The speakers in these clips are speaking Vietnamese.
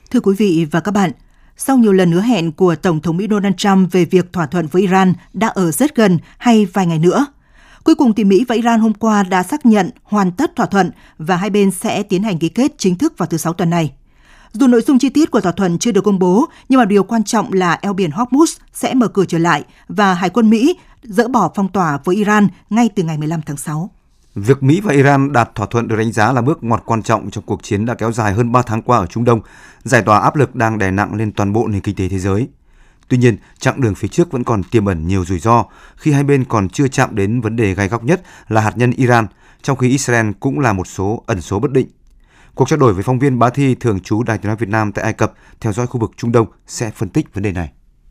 Thưa quý vị và các bạn, sau nhiều lần hứa hẹn của Tổng thống Mỹ Donald Trump về việc thỏa thuận với Iran đã ở rất gần hay vài ngày nữa, cuối cùng thì Mỹ và Iran hôm qua đã xác nhận hoàn tất thỏa thuận và hai bên sẽ tiến hành ký kết chính thức vào thứ Sáu tuần này. Dù nội dung chi tiết của thỏa thuận chưa được công bố, nhưng mà điều quan trọng là eo biển Hormuz sẽ mở cửa trở lại và Hải quân Mỹ dỡ bỏ phong tỏa với Iran ngay từ ngày 15 tháng 6. Việc Mỹ và Iran đạt thỏa thuận được đánh giá là bước ngoặt quan trọng trong cuộc chiến đã kéo dài hơn 3 tháng qua ở Trung Đông, giải tỏa áp lực đang đè nặng lên toàn bộ nền kinh tế thế giới. Tuy nhiên, chặng đường phía trước vẫn còn tiềm ẩn nhiều rủi ro khi hai bên còn chưa chạm đến vấn đề gai góc nhất là hạt nhân Iran, trong khi Israel cũng là một số ẩn số bất định. Cuộc trao đổi với phóng viên Bá Thi thường trú Đài Tiếng nói Việt Nam tại Ai Cập theo dõi khu vực Trung Đông sẽ phân tích vấn đề này.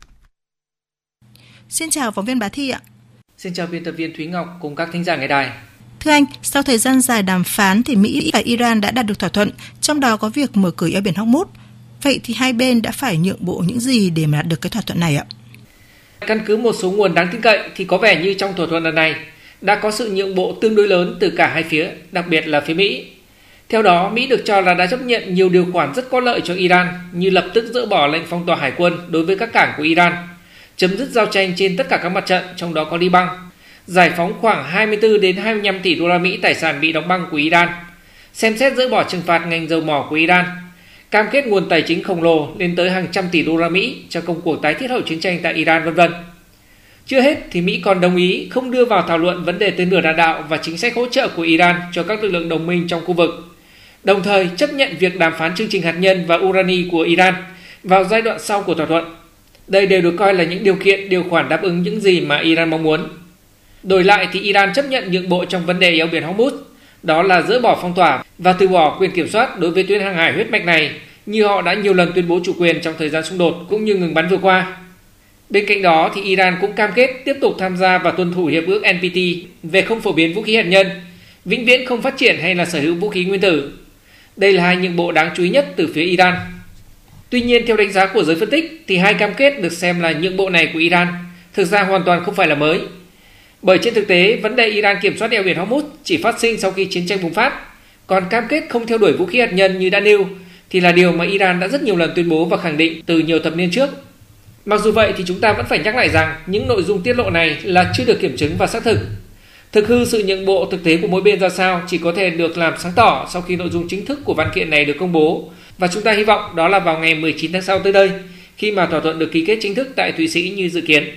Xin chào phóng viên Bá Thi ạ. Xin chào biên tập viên Thúy Ngọc cùng các thính giả nghe đài. Thưa anh, sau thời gian dài đàm phán thì Mỹ và Iran đã đạt được thỏa thuận, trong đó có việc mở cửa eo biển Hormuz. Vậy thì hai bên đã phải nhượng bộ những gì để mà đạt được cái thỏa thuận này ạ? Căn cứ một số nguồn đáng tin cậy thì có vẻ như trong thỏa thuận lần này đã có sự nhượng bộ tương đối lớn từ cả hai phía, đặc biệt là phía Mỹ. Theo đó, Mỹ được cho là đã chấp nhận nhiều điều khoản rất có lợi cho Iran, như lập tức dỡ bỏ lệnh phong tỏa hải quân đối với các cảng của Iran, chấm dứt giao tranh trên tất cả các mặt trận, trong đó có Liban, giải phóng khoảng 24 đến 25 tỷ đô la Mỹ tài sản bị đóng băng của Iran, xem xét dỡ bỏ trừng phạt ngành dầu mỏ của Iran, cam kết nguồn tài chính khổng lồ lên tới hàng trăm tỷ đô la Mỹ cho công cuộc tái thiết hậu chiến tranh tại Iran, v.v. Chưa hết thì Mỹ còn đồng ý không đưa vào thảo luận vấn đề tên lửa đạn đạo và chính sách hỗ trợ của Iran cho các lực lượng đồng minh trong khu vực, đồng thời chấp nhận việc đàm phán chương trình hạt nhân và urani của Iran vào giai đoạn sau của thỏa thuận. Đây đều được coi là những điều kiện, điều khoản đáp ứng những gì mà Iran mong muốn. Đổi lại thì Iran chấp nhận nhượng bộ trong vấn đề eo biển Hormuz, đó là dỡ bỏ phong tỏa và từ bỏ quyền kiểm soát đối với tuyến hàng hải huyết mạch này, như họ đã nhiều lần tuyên bố chủ quyền trong thời gian xung đột cũng như ngừng bắn vừa qua. Bên cạnh đó thì Iran cũng cam kết tiếp tục tham gia và tuân thủ hiệp ước NPT về không phổ biến vũ khí hạt nhân, vĩnh viễn không phát triển hay là sở hữu vũ khí nguyên tử. Đây là hai nhượng bộ đáng chú ý nhất từ phía Iran. Tuy nhiên, theo đánh giá của giới phân tích thì hai cam kết được xem là nhượng bộ này của Iran thực ra hoàn toàn không phải là mới. Bởi trên thực tế, vấn đề Iran kiểm soát eo biển Hormuz chỉ phát sinh sau khi chiến tranh bùng phát, còn cam kết không theo đuổi vũ khí hạt nhân như đã nêu thì là điều mà Iran đã rất nhiều lần tuyên bố và khẳng định từ nhiều thập niên trước. Mặc dù vậy thì chúng ta vẫn phải nhắc lại rằng những nội dung tiết lộ này là chưa được kiểm chứng và xác thực. Thực hư sự nhượng bộ thực tế của mỗi bên ra sao chỉ có thể được làm sáng tỏ sau khi nội dung chính thức của văn kiện này được công bố, và chúng ta hy vọng đó là vào ngày 19 tháng 6 tới đây, khi mà thỏa thuận được ký kết chính thức tại Thụy Sĩ như dự kiến.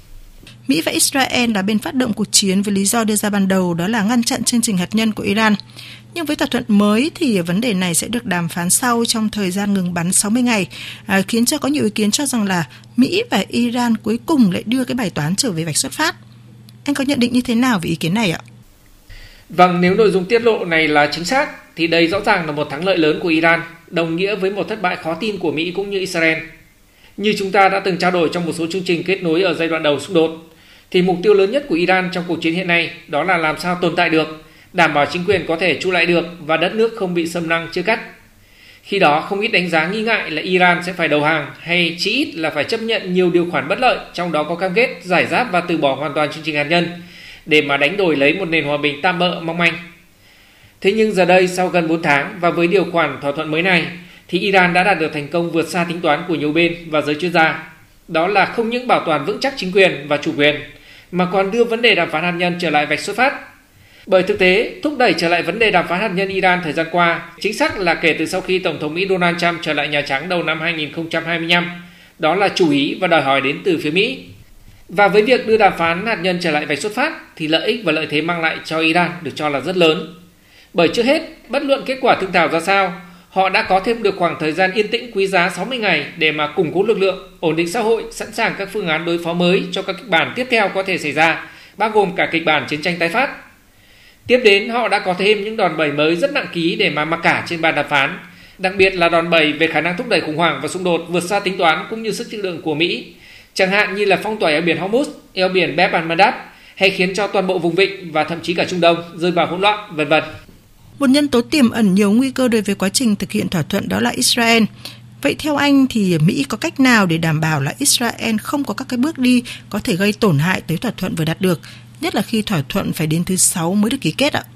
Mỹ và Israel là bên phát động cuộc chiến với lý do đưa ra ban đầu đó là ngăn chặn chương trình hạt nhân của Iran. Nhưng với thỏa thuận mới thì vấn đề này sẽ được đàm phán sau trong thời gian ngừng bắn 60 ngày, khiến cho có nhiều ý kiến cho rằng là Mỹ và Iran cuối cùng lại đưa cái bài toán trở về vạch xuất phát. Anh có nhận định như thế nào về ý kiến này ạ? Vâng, nếu nội dung tiết lộ này là chính xác thì đây rõ ràng là một thắng lợi lớn của Iran, đồng nghĩa với một thất bại khó tin của Mỹ cũng như Israel. Như chúng ta đã từng trao đổi trong một số chương trình kết nối ở giai đoạn đầu xung đột, thì mục tiêu lớn nhất của Iran trong cuộc chiến hiện nay đó là làm sao tồn tại được, đảm bảo chính quyền có thể trụ lại được và đất nước không bị xâm lăng chia cắt. Khi đó không ít đánh giá nghi ngại là Iran sẽ phải đầu hàng hay chỉ ít là phải chấp nhận nhiều điều khoản bất lợi, trong đó có cam kết giải giáp và từ bỏ hoàn toàn chương trình hạt nhân để mà đánh đổi lấy một nền hòa bình tạm bợ mong manh. Thế nhưng giờ đây sau gần 4 tháng và với điều khoản thỏa thuận mới này thì Iran đã đạt được thành công vượt xa tính toán của nhiều bên và giới chuyên gia. Đó là không những bảo toàn vững chắc chính quyền và chủ quyền mà còn đưa vấn đề đàm phán hạt nhân trở lại vạch xuất phát. Bởi thực tế, thúc đẩy trở lại vấn đề đàm phán hạt nhân Iran thời gian qua chính xác là kể từ sau khi Tổng thống Mỹ Donald Trump trở lại Nhà Trắng đầu năm 2025, đó là chủ ý và đòi hỏi đến từ phía Mỹ. Và với việc đưa đàm phán hạt nhân trở lại vạch xuất phát thì lợi ích và lợi thế mang lại cho Iran được cho là rất lớn. Bởi trước hết, bất luận kết quả thương thảo ra sao, họ đã có thêm được khoảng thời gian yên tĩnh quý giá 60 ngày để mà củng cố lực lượng, ổn định xã hội, sẵn sàng các phương án đối phó mới cho các kịch bản tiếp theo có thể xảy ra, bao gồm cả kịch bản chiến tranh tái phát. Tiếp đến, họ đã có thêm những đòn bẩy mới rất nặng ký để mà mặc cả trên bàn đàm phán, đặc biệt là đòn bẩy về khả năng thúc đẩy khủng hoảng và xung đột vượt xa tính toán cũng như sức chịu đựng của Mỹ, chẳng hạn như là phong tỏa eo biển Hormuz, eo biển Bab al-Mandab, hay khiến cho toàn bộ vùng vịnh và thậm chí cả Trung Đông rơi vào hỗn loạn, v.v. Một nhân tố tiềm ẩn nhiều nguy cơ đối với quá trình thực hiện thỏa thuận đó là Israel. Vậy theo anh thì Mỹ có cách nào để đảm bảo là Israel không có các cái bước đi có thể gây tổn hại tới thỏa thuận vừa đạt được, nhất là khi thỏa thuận phải đến thứ 6 mới được ký kết ạ?